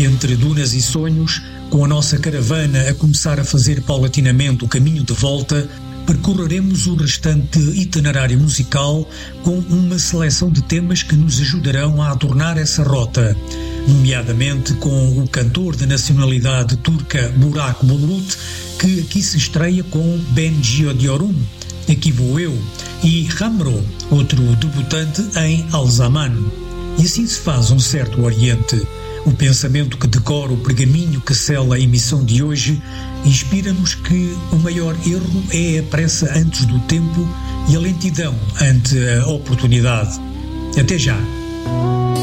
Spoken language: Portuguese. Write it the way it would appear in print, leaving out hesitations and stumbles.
Entre dunas e sonhos, com a nossa caravana a começar a fazer paulatinamente o caminho de volta, percorreremos o restante itinerário musical com uma seleção de temas que nos ajudarão a adornar essa rota, nomeadamente com o cantor de nacionalidade turca Burak Bulut, que aqui se estreia com Ben Giodiyorum, Aqui Vou Eu, e Hamro, outro debutante em Al-Zaman. E assim se faz um certo Oriente. O pensamento que decora o pergaminho que sela a emissão de hoje inspira-nos que o maior erro é a pressa antes do tempo e a lentidão ante a oportunidade. Até já!